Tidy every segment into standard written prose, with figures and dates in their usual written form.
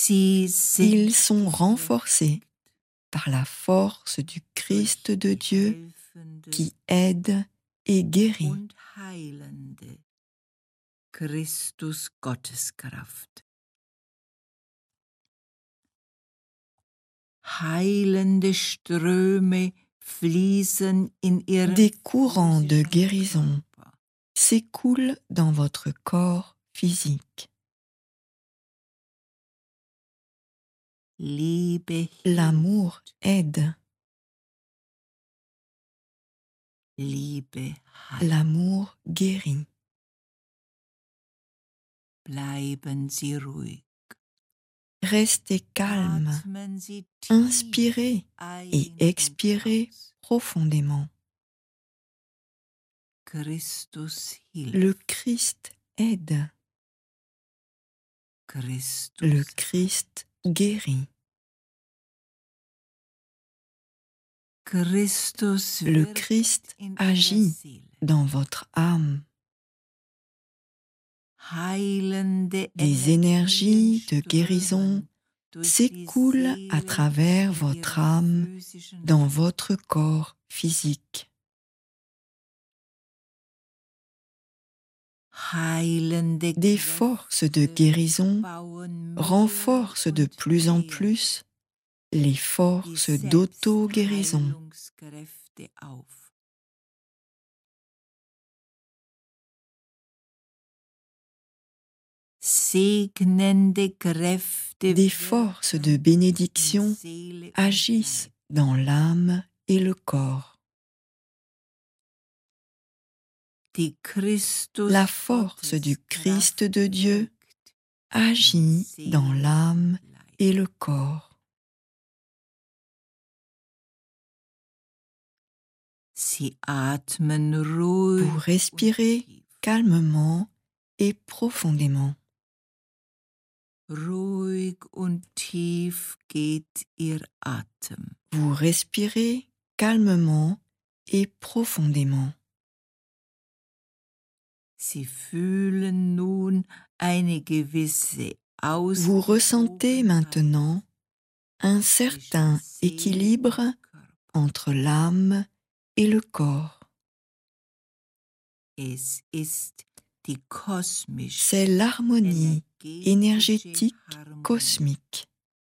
Ils sont renforcés par la force du Christ de Dieu qui aide et guérit. und heilende Christus Gotteskraft. Heilende Ströme fließen in ihren Des courants de physischen guérison Körper. s'écoulent dans votre corps physique. Liebe L'amour hilft, aide, Liebe heilt. l'amour guérit. Bleiben Sie ruhig. Restez calme, Atmen Sie tief inspirez et ein expirez und aus. profondément. Christus hilft. Le Christ aide, Christus le Christ guérit. Christus Le wirkt Christ in agit Ihrer Seele. dans votre âme. Heilende Des énergies de guérison s'écoulent à travers votre âme dans votre corps physique. Des forces de guérison renforcent de plus en plus les forces d'auto-guérison. Des forces de bénédiction agissent dans l'âme et le corps. La force du Christ de Dieu agit dans l'âme et le corps. Vous respirez calmement et profondément. Ruhig und tief geht Ihr Atem. Vous respirez calmement et profondément. Sie fühlen nun eine gewisse Vous ressentez maintenant un certain équilibre entre l'âme et le corps. Es ist die kosmische C'est l'harmonie énergétique cosmique.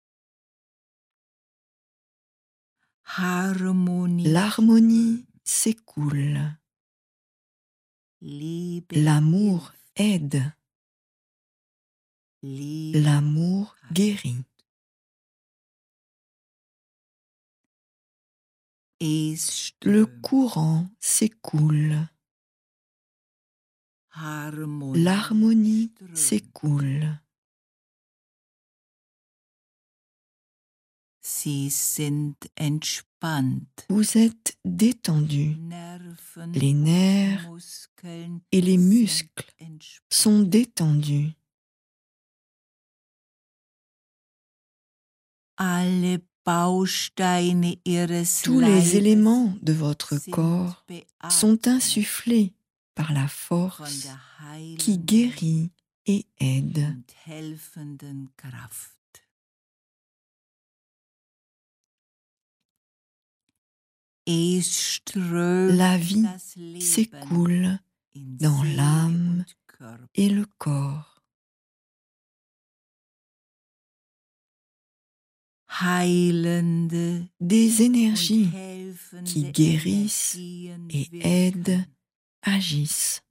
Harmonie. L'harmonie s'écoule. Liebe L'amour aide. Liebe L'amour guérit. Es Le strömt. courant s'écoule. Harmonie L'harmonie strömt. s'écoule. Sie sind entspannt. Vous êtes détendu. Nerven Les und nerfs Muskeln et les sind muscles entspannt. sont détendus. Alle Bausteine Ihres Tous les Leibes éléments de votre sind corps beatmet sont insufflés par la von force der qui heilenden guérit et aide. und helfenden Kraft. Es strömt La vie das Leben s'écoule in dans Seele l'âme und Körper. et le corps. Heilende Des und énergies helfende qui guérissent Energien et aident wirken. agissent.